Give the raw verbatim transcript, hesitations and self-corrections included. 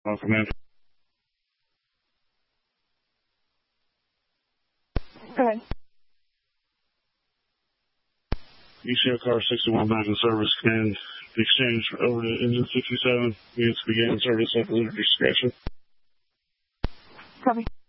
Uh, Commander. Go ahead. E C L car sixty-one back in service. Command the exchange over to engine sixty-seven. Units begin service at the discretion. Copy.